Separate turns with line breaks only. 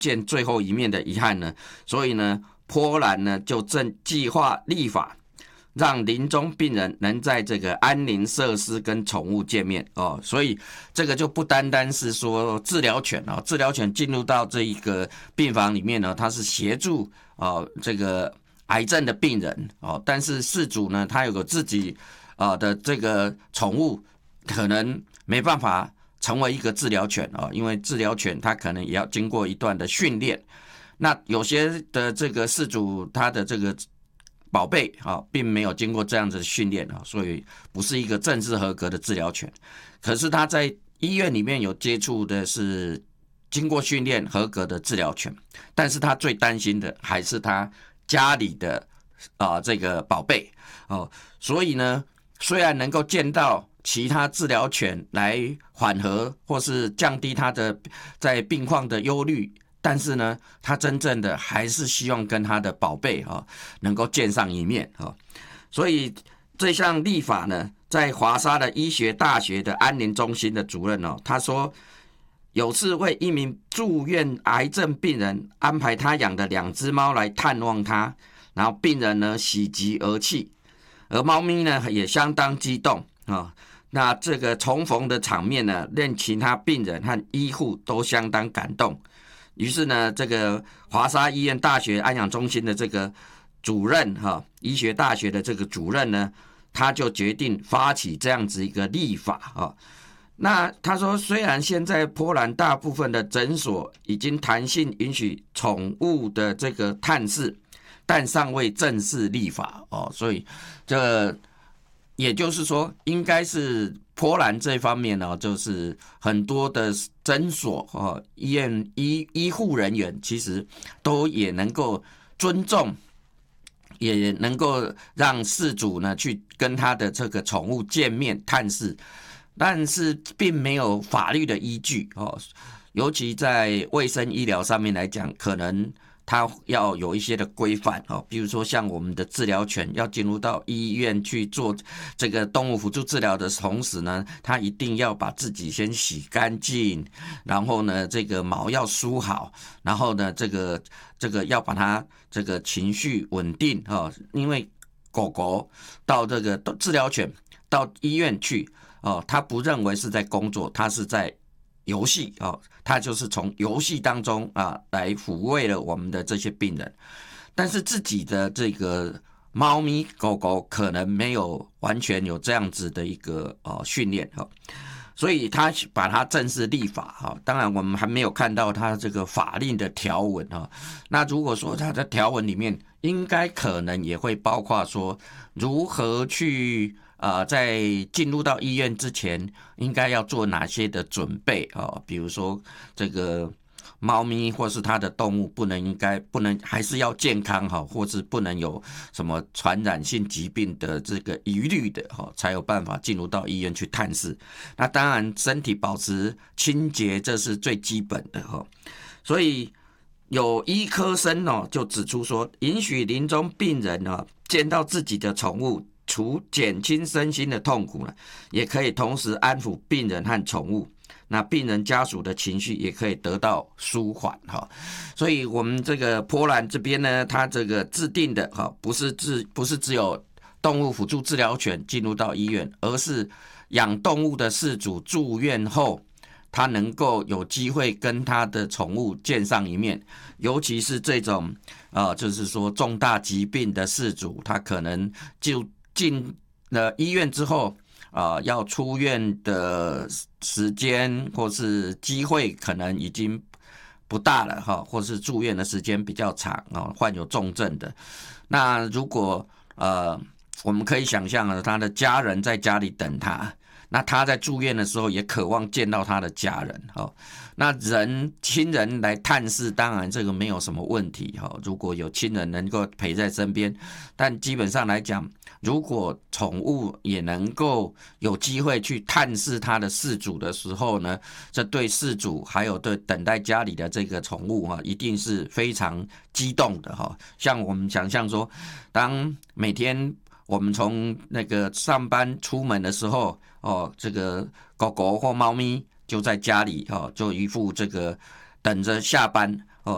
见最后一面的遗憾呢，所以呢，波兰呢就正计划立法，让临终病人能在这个安宁设施跟宠物见面哦。所以这个就不单单是说治疗犬哦，治疗犬进入到这一个病房里面呢，它是协助这个癌症的病人哦，但是饲主呢，他有个自己的这个宠物，可能没办法成为一个治疗犬哦，因为治疗犬它可能也要经过一段的训练。那有些的这个饲主他的这个宝贝并没有经过这样子的训练所以不是一个正式合格的治疗犬。可是他在医院里面有接触的是经过训练合格的治疗犬，但是他最担心的还是他家里的这个宝贝所以呢，虽然能够见到其他治疗犬来缓和或是降低他的在病况的忧虑，但是呢，他真正的还是希望跟他的宝贝能够见上一面所以这项立法呢，在华沙的医学大学的安宁中心的主任他说，有次为一名住院癌症病人安排他养的2只猫来探望他，然后病人呢喜极而泣，而猫咪呢也相当激动那这个重逢的场面呢，令其他病人和医护都相当感动。于是呢，这个华沙医院大学安养中心的这个主任医学大学的这个主任呢，他就决定发起这样子一个立法那他说，虽然现在波兰大部分的诊所已经弹性允许宠物的这个探视，但尚未正式立法所以这也就是说，应该是波兰这方面就是很多的诊所医院医护人员其实都也能够尊重，也能够让饲主呢去跟他的这个宠物见面探视，但是并没有法律的依据尤其在卫生医疗上面来讲，可能它要有一些的规范比如说像我们的治疗犬要进入到医院去做这个动物辅助治疗的同时呢，它一定要把自己先洗干净，然后呢这个毛要梳好，然后呢这个要把它这个情绪稳定因为狗狗到这个治疗犬到医院去它不认为是在工作，它是在游戏它就是从游戏当中来抚慰了我们的这些病人，但是自己的这个猫咪狗狗可能没有完全有这样子的一个训练所以他把它正式立法当然我们还没有看到他这个法令的条文那如果说他的条文里面应该可能也会包括说如何去在进入到医院之前应该要做哪些的准备比如说这个猫咪或是它的动物不能还是要健康或是不能有什么传染性疾病的这个疑虑的才有办法进入到医院去探视。那当然身体保持清洁这是最基本的所以有医科生就指出说，允许临终病人见到自己的宠物，除减轻身心的痛苦呢，也可以同时安抚病人和宠物，那病人家属的情绪也可以得到舒缓所以我们这个波兰这边呢，它这个制定的不是只有动物辅助治疗犬进入到医院，而是养动物的饲主住院后，他能够有机会跟他的宠物见上一面，尤其是这种就是说重大疾病的饲主，他可能就进了医院之后要出院的时间或是机会可能已经不大了或是住院的时间比较长患有重症的。那如果我们可以想象他的家人在家里等他，那他在住院的时候也渴望见到他的家人那亲人来探视，当然这个没有什么问题如果有亲人能够陪在身边，但基本上来讲，如果宠物也能够有机会去探视他的饲主的时候呢，这对饲主还有对等待家里的这个宠物一定是非常激动的像我们想象说，当每天我们从那个上班出门的时候这个狗狗或猫咪就在家里就一副这个等着下班